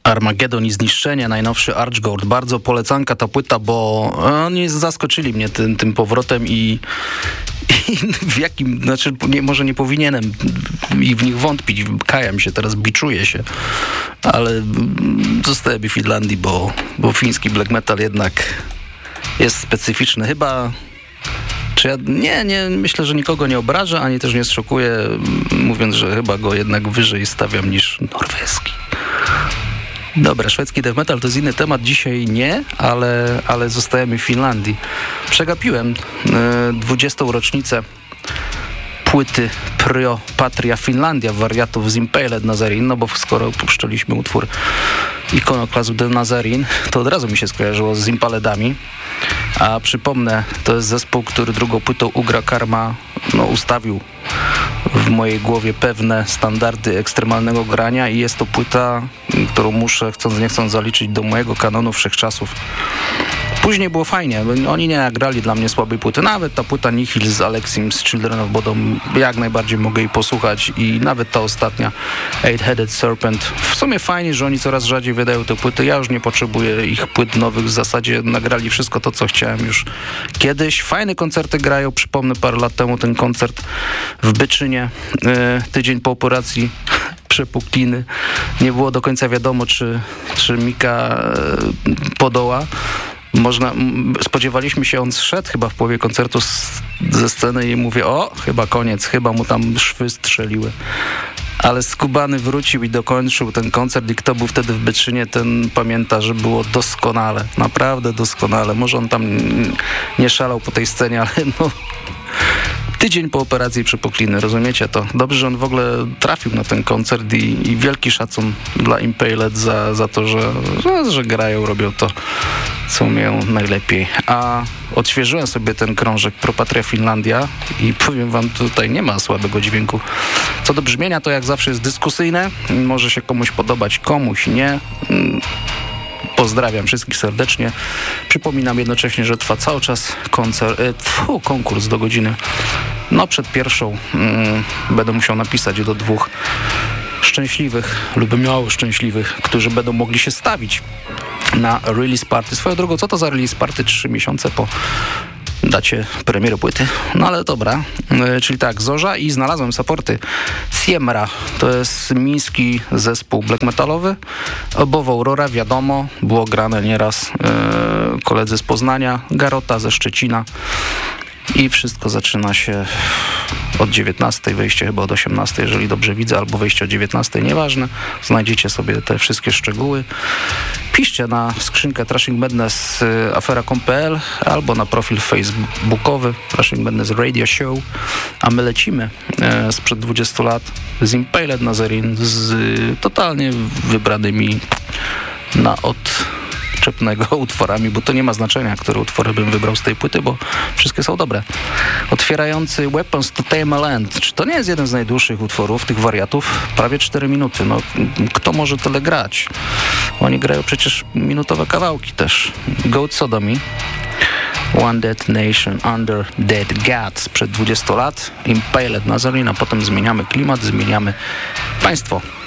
Armageddon i Zniszczenie, najnowszy Archgold. Bardzo polecanka ta płyta, bo oni zaskoczyli mnie tym powrotem i w jakim, znaczy może nie powinienem i w nich wątpić, kajam się teraz, biczuję się, ale zostaję w Finlandii, bo fiński black metal jednak jest specyficzny. Chyba nie, myślę, że nikogo nie obrażę, ani też nie zszokuję, mówiąc, że chyba go jednak wyżej stawiam niż norweski. Dobra, szwedzki death metal to jest inny temat. Dzisiaj nie, ale zostajemy w Finlandii. Przegapiłem 20. rocznicę płyty Prio Patria Finlandia wariatów z Impaled Nazarene, no bo skoro puszczaliśmy utwór Iconoclast The Nazarene, to od razu mi się skojarzyło z Impaledami. A przypomnę, to jest zespół, który drugą płytą Ugra Karma ustawił w mojej głowie pewne standardy ekstremalnego grania i jest to płyta, którą muszę, chcąc nie chcąc, zaliczyć do mojego kanonu wszechczasów. Później było fajnie, oni nie nagrali dla mnie słabej płyty, nawet ta płyta Nihil z Alexim z Children of Bodom, jak najbardziej mogę jej posłuchać i nawet ta ostatnia Eight-Headed Serpent. W sumie fajnie, że oni coraz rzadziej wydają te płyty, ja już nie potrzebuję ich płyt nowych, w zasadzie nagrali wszystko to, co chciałem już kiedyś. Fajne koncerty grają, przypomnę parę lat temu ten koncert w Byczynie, tydzień po operacji przepukliny. Nie było do końca wiadomo, czy Mika podoła. Spodziewaliśmy się, on zszedł chyba w połowie koncertu ze sceny i mówię, chyba koniec, chyba mu tam szwy strzeliły. Ale skubany wrócił i dokończył ten koncert i kto był wtedy w Byczynie, ten pamięta, że było doskonale, naprawdę doskonale. Może on tam nie szalał po tej scenie, ale tydzień po operacji przepukliny, rozumiecie to? Dobrze, że on w ogóle trafił na ten koncert i wielki szacun dla Impaled za to, że grają, robią to, co umieją najlepiej. A odświeżyłem sobie ten krążek Pro Patria Finlandia i powiem wam, tutaj nie ma słabego dźwięku. Co do brzmienia, to jak zawsze jest dyskusyjne. Może się komuś podobać, komuś nie. Pozdrawiam wszystkich serdecznie. Przypominam jednocześnie, że trwa cały czas konkurs do godziny. Przed pierwszą będę musiał napisać do 2 szczęśliwych lub mało szczęśliwych, którzy będą mogli się stawić na release party. Swoją drogą, co to za release party 3 miesiące po dacie premiery płyty? Ale dobra. Czyli tak, Zorza i znalazłem supporty. Siemra, to jest miński zespół black metalowy. Bow Aurora, wiadomo, było grane nieraz. Koledzy z Poznania, Garota ze Szczecina. I wszystko zaczyna się od 19, wejście chyba od 18, jeżeli dobrze widzę, albo wejście od 19, nieważne. Znajdziecie sobie te wszystkie szczegóły. Piszcie na skrzynkę Thrashing Madness afera.com.pl albo na profil facebookowy Thrashing Madness Radio Show, a my lecimy sprzed 20 lat z Impaled Nazarene, z totalnie wybranymi na odczepnego utworami, bo to nie ma znaczenia, które utwory bym wybrał z tej płyty, bo wszystkie są dobre. Otwierający Weapons to Tame a Land. Czy to nie jest jeden z najdłuższych utworów tych wariatów? Prawie 4 minuty. Kto może tyle grać? Oni grają przecież minutowe kawałki też. Goat Sodomy, One Dead Nation Under Dead God sprzed 20 lat, Impaled Nazarene, a potem zmieniamy klimat, zmieniamy państwo.